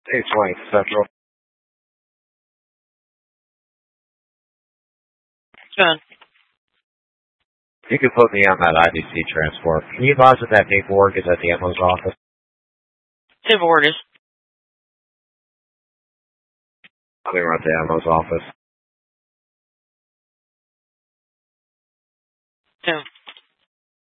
820 Central. Done. You can put me on that IDC transport. Can you advise if that paperwork is at the AMO's office? Paperwork is. I'll be right at the AMO's office.